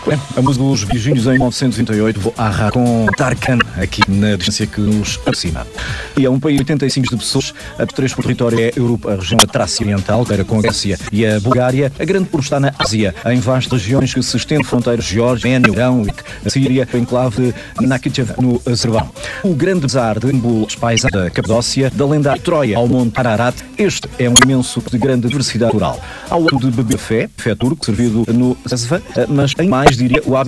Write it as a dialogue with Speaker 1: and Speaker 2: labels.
Speaker 1: A música dos Beijinhos em 1928 vou arrar com Tarkan, aqui na distância que nos aproxima. E é um país de 85 de pessoas, a 3 por território é a Europa, a região da Trácia Oriental, que era com a Grécia e a Bulgária, a grande por está na Ásia, em vastas regiões que se estendem fronteiras Geórgia, Irão, a Síria, o enclave Nakhichevan, no Azerbaijão. O grande bazar de Istambul, os países da Capadócia, da lendária Troia ao Monte Ararat, este é um imenso de grande diversidade cultural. Ao lado de beber café turco, servido no Zezva, mas em mais diria o hábito